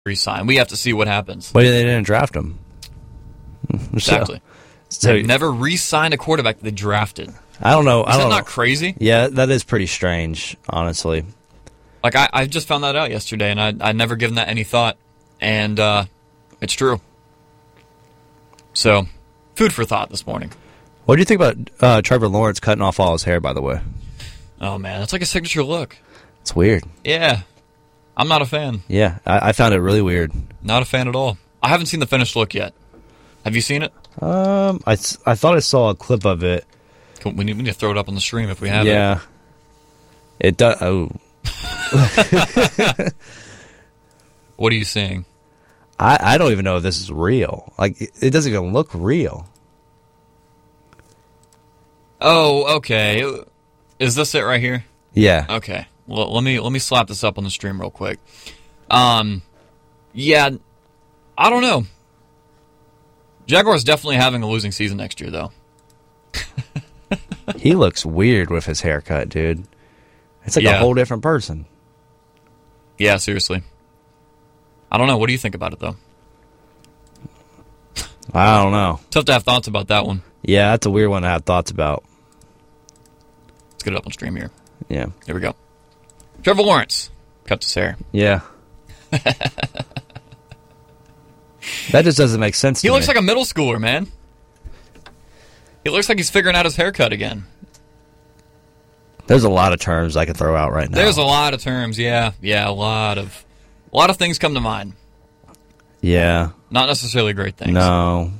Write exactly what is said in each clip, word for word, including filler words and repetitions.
resign. We have to see what happens. But they didn't draft him. Exactly. So, they never re-signed a quarterback that they drafted. I don't know. Is I don't that know. not crazy? Yeah, that is pretty strange, honestly. Like, I, I just found that out yesterday, and I, I'd never given that any thought. And uh, it's true. So, food for thought this morning. What do you think about uh, Trevor Lawrence cutting off all his hair, by the way? Oh, man, that's like a signature look. It's weird. Yeah. I'm not a fan. Yeah, I, I found it really weird. Not a fan at all. I haven't seen the finished look yet. Have you seen it? Um, I, I thought I saw a clip of it. Cool. We need, we need to throw it up on the stream if we have yeah. it. Yeah. It does. Oh. What are you seeing? I, I don't even know if this is real. Like, it, it doesn't even look real. Oh, okay. Is this it right here? Yeah. Okay. Well, let me let me slap this up on the stream real quick. Um, yeah, I don't know. Jaguars definitely having a losing season next year, though. He looks weird with his haircut, dude. It's like Yeah. a whole different person. Yeah, seriously. I don't know. What do you think about it, though? I don't know. Tough to have thoughts about that one. Yeah, that's a weird one to have thoughts about. Let's get it up on stream here. Yeah. Here we go. Trevor Lawrence cuts his hair. Yeah. That just doesn't make sense to He me. looks like a middle schooler, man. He looks like he's figuring out his haircut again. There's a lot of terms I can throw out right now. There's a lot of terms, yeah. Yeah, a lot of a lot of things come to mind. Yeah. Not necessarily great things. No.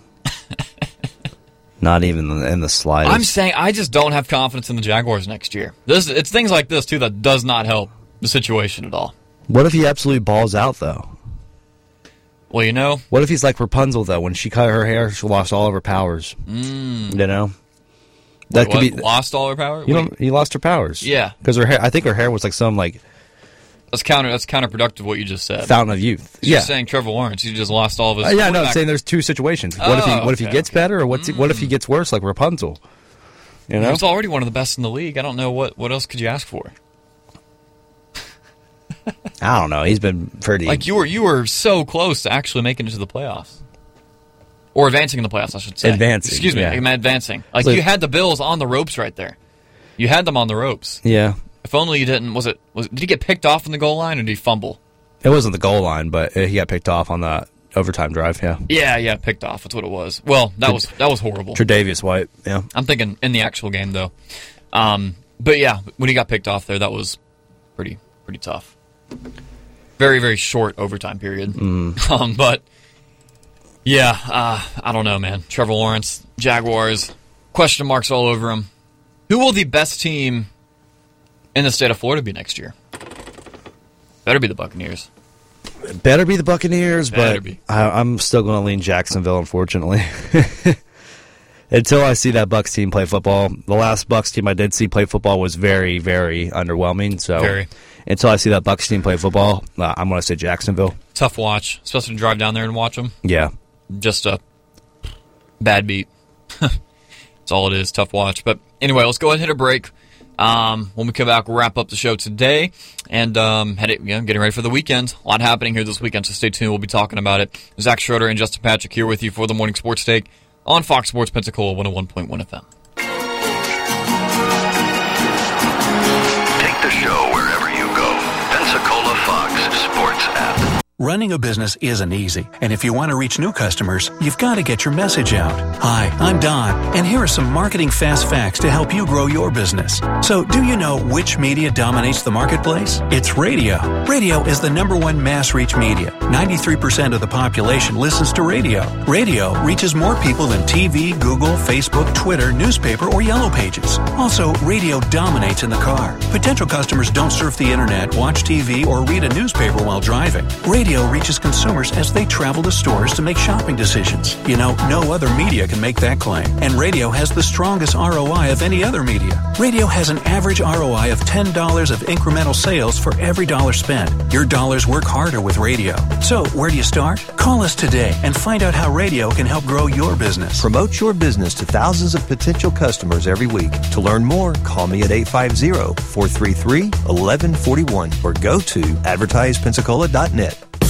Not even in the slightest. I'm saying I just don't have confidence in the Jaguars next year. This it's things like this too that does not help the situation at all. What if he absolutely balls out, though? Well, you know. What if he's like Rapunzel, though? When she cut her hair, she lost all of her powers. Mm. You know? That Wait, could what? be Lost all her power? You Wait. know, he lost her powers. Yeah. Because her hair, I think her hair was like some like That's counter. That's counterproductive. What you just said. fountain of youth. You're Yeah. saying Trevor Lawrence. He just lost all of his. Uh, yeah, no, I'm quarterback- saying there's two situations. What if he Oh, what if he okay, gets okay. better, or what's he, what if he gets worse, like Rapunzel? You know, He's already one of the best in the league. I don't know what what else could you ask for. I don't know. He's been pretty. Like you were you were so close to actually making it to the playoffs. Or advancing in the playoffs, I should say. Advancing, Excuse me, yeah. I'm advancing. Like Look- you had the Bills on the ropes right there. You had them on the ropes. yeah, If only you didn't. Was it? Was did he get picked off in the goal line or did he fumble? it wasn't the goal line, but he got picked off on the overtime drive. Yeah, Yeah, yeah, picked off. That's what it was. Well, that was that was horrible. Tre'Davious White. Yeah, I'm thinking in the actual game though. Um, but yeah, when he got picked off there, that was pretty pretty tough. Very very short overtime period. Mm. Um, but yeah, uh, I don't know, man. Trevor Lawrence, Jaguars, question marks all over him. Who will the best team in the state of Florida be next year? Better be the Buccaneers. better be the Buccaneers, Better but be. I, I'm still going to lean Jacksonville, unfortunately. Until I see that Bucs team play football. The last Bucs team I did see play football was very, very underwhelming. So Very. until I see that Bucs team play football, uh, I'm going to say Jacksonville. Tough watch, especially to drive down there and watch them. Yeah. Just a bad beat. That's all it is. Tough watch. But anyway, let's go ahead and hit a break. Um, when we come back, we'll wrap up the show today and um, head it, you know, getting ready for the weekend. A lot happening here this weekend, so stay tuned. We'll be talking about it. Zach Schroeder and Justin Patrick here with you for the Morning Sports Take on Fox Sports Pensacola one oh one point one F M. Take the show wherever you go. Pensacola Fox Sports app. Running a business isn't easy, and if you want to reach new customers, you've got to get your message out. Hi, I'm Don, and here are some marketing fast facts to help you grow your business. So, do you know which media dominates the marketplace? It's radio. Radio is the number one mass reach media. ninety-three percent of the population listens to radio. Radio reaches more people than T V, Google, Facebook, Twitter, newspaper, or Yellow Pages. Also, radio dominates in the car. Potential customers don't surf the internet, watch T V, or read a newspaper while driving. Radio reaches consumers as they travel to stores to make shopping decisions. You know, no other media can make that claim. And radio has the strongest R O I of any other media. Radio has an average R O I of ten dollars of incremental sales for every dollar spent. Your dollars work harder with radio. So, where do you start? Call us today and find out how radio can help grow your business. Promote your business to thousands of potential customers every week. To learn more, call me at eight five zero, four three three, one one four one or go to advertise pensacola dot net.